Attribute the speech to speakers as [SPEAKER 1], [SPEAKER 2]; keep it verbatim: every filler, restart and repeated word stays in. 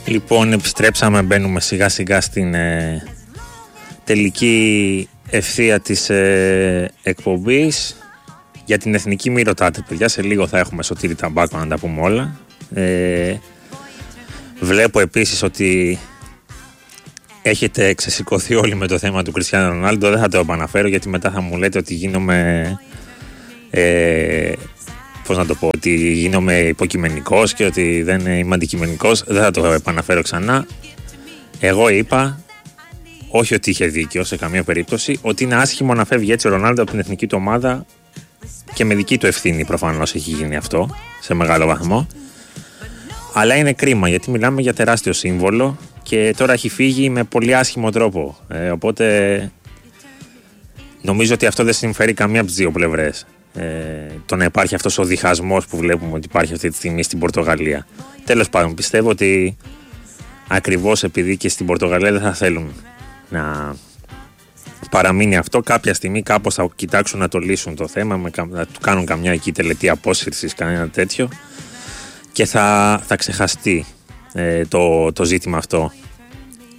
[SPEAKER 1] Λοιπόν, επιστρέψαμε, μπαίνουμε σιγά σιγά στην ε, τελική ευθεία της ε, εκπομπής. Για την εθνική μη ρωτάτε, παιδιά, σε λίγο θα έχουμε Σωτήρη Ταμπάκο να τα πούμε όλα. Ε, βλέπω επίσης ότι έχετε ξεσηκωθεί όλοι με το θέμα του Κριστιάνο Ρονάλντο. Δεν θα το επαναφέρω γιατί μετά θα μου λέτε ότι γίνομαι ε, πώς να το πω, ότι γίνομαι υποκειμενικός και ότι δεν είμαι αντικειμενικός. Δεν θα το επαναφέρω ξανά. Εγώ είπα, όχι ότι είχε δίκιο σε καμία περίπτωση, ότι είναι άσχημο να φεύγει έτσι ο Ρονάλντο από την εθνική του ομάδα και με δική του ευθύνη προφανώς έχει γίνει αυτό σε μεγάλο βαθμό. Αλλά είναι κρίμα γιατί μιλάμε για τεράστιο σύμβολο και τώρα έχει φύγει με πολύ άσχημο τρόπο. Ε, οπότε νομίζω ότι αυτό δεν συμφέρει καμία από τις δύο πλευρές. Ε, το να υπάρχει αυτός ο διχασμός που βλέπουμε ότι υπάρχει αυτή τη στιγμή στην Πορτογαλία. Τέλος πάντων, πιστεύω ότι ακριβώς επειδή και στην Πορτογαλία δεν θα θέλουν να παραμείνει αυτό, κάποια στιγμή κάπως θα κοιτάξουν να το λύσουν το θέμα, να του κάνουν καμιά εκεί τελετή απόσυρσης, κανένα τέτοιο, και θα, θα ξεχαστεί ε, το, το ζήτημα αυτό.